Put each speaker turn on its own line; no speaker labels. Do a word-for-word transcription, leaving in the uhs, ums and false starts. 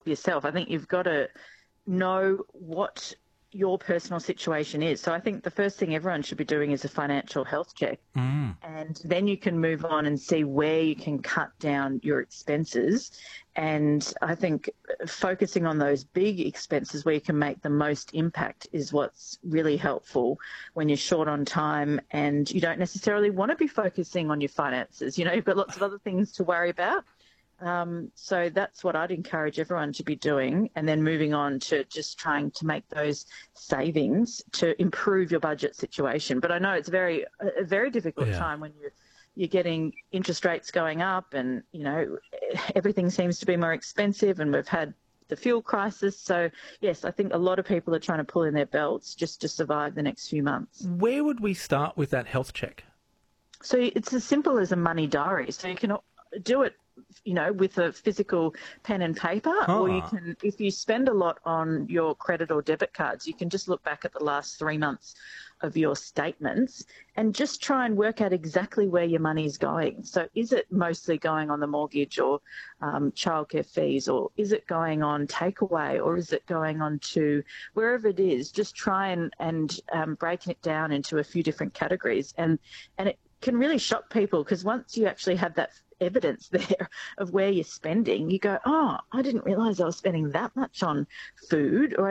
yourself. I think you've got to know what your personal situation is. So I think the first thing everyone should be doing is a financial health check.
Mm.
And then you can move on and see where you can cut down your expenses. And I think focusing on those big expenses where you can make the most impact is what's really helpful when you're short on time and you don't necessarily want to be focusing on your finances. You know, you've got lots of other things to worry about. Um, so that's what I'd encourage everyone to be doing, and then moving on to just trying to make those savings to improve your budget situation. But I know it's very a very difficult
Yeah.
time when you're you're getting interest rates going up, and you know everything seems to be more expensive, and we've had the fuel crisis. So yes, I think a lot of people are trying to pull in their belts just to survive the next few months.
Where would we start with that health check?
So it's as simple as a money diary. So you can do it, you know, with a physical pen and paper,
Ah.
or you can, if you spend a lot on your credit or debit cards, you can just look back at the last three months of your statements and just try and work out exactly where your money is going. So is it mostly going on the mortgage or um, childcare fees, or is it going on takeaway, or is it going on to wherever it is? Just try and, and um, breaking it down into a few different categories. And, and it can really shock people, because once you actually have that evidence there of where you're spending, you go, oh, I didn't realise I was spending that much on food, or